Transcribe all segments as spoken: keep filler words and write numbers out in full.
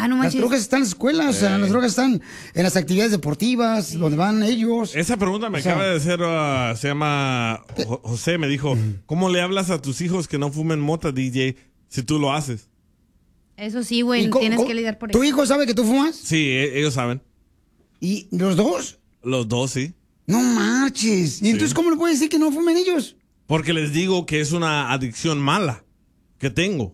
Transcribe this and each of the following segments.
Ah, no Las manches. drogas están en las escuelas, o sea, las drogas están en las actividades deportivas, donde van ellos. Esa pregunta me O sea, acaba de hacer, uh, se llama Jo- José, me dijo, ¿cómo le hablas a tus hijos que no fumen mota, D J, si tú lo haces? Eso sí, güey, ¿Y co- tienes co- que lidiar por ¿Tu eso. hijo sabe que tú fumas? Sí, e- ellos saben. ¿Y los dos? Los dos, sí. No marches. ¿Y entonces cómo le puedes decir que no fumen ellos? Porque les digo que es una adicción mala que tengo.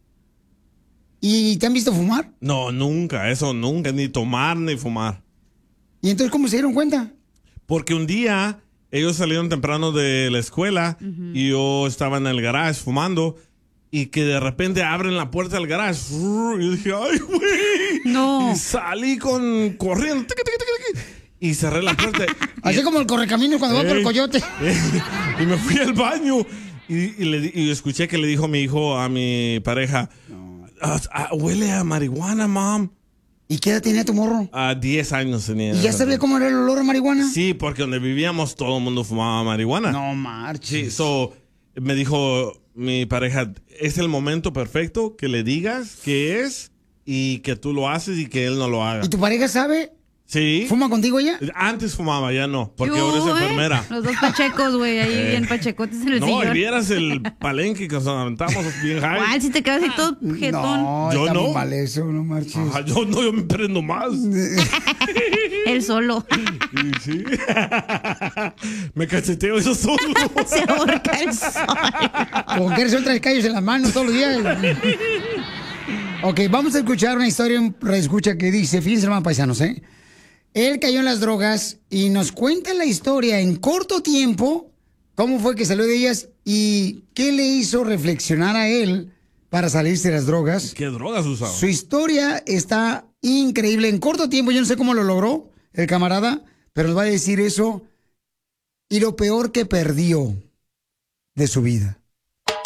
¿Y te han visto fumar? No, nunca, eso nunca, ni tomar ni fumar. ¿Y entonces cómo se dieron cuenta? Porque un día ellos salieron temprano de la escuela y yo estaba en el garage fumando y que de repente abren la puerta del garage. Y yo dije, ¡ay, güey! No. Y salí con corriendo. tiqui, tiqui, tiqui, tiqui, y cerré la puerta. Así como el correcaminos cuando va por el Ey. coyote. Y me fui al baño y, y, le, di- y escuché que le dijo mi hijo a mi pareja, "Ah, ah, huele a marihuana, mom. ¿Y qué edad tenía tu morro? A diez años tenía. ¿Y ya sabía cómo era el olor a marihuana? Sí, porque donde vivíamos todo el mundo fumaba marihuana. No marches. Sí, so, me dijo mi pareja, es el momento perfecto que le digas que es y que tú lo haces y que él no lo haga. ¿Y tu pareja sabe? Sí. ¿Fuma contigo ella? Antes fumaba, ya no, porque Yo, ahora es güey, enfermera. Los dos pachecos, güey, ahí Eh. bien pachecotes en el No, y sillón. vieras el palenque que nos aventamos bien high. ¿Cuál? Si te quedas ahí todo jetón. No, Yo está no. muy mal eso, no marches. Ajá, yo no, yo me prendo más. Él solo. Sí, sí. Me cacheteo eso solo. Se ahorca el sol. Como que eres otra callos en las manos todos los días. Ok, vamos a escuchar una historia, un reescucha que dice, fíjense más paisanos, ¿eh? Él cayó en las drogas y nos cuenta la historia en corto tiempo, cómo fue que salió de ellas y qué le hizo reflexionar a él para salirse de las drogas. ¿Qué drogas usaba? Su historia está increíble. En corto tiempo, yo no sé cómo lo logró el camarada, pero nos va a decir eso y lo peor que perdió de su vida.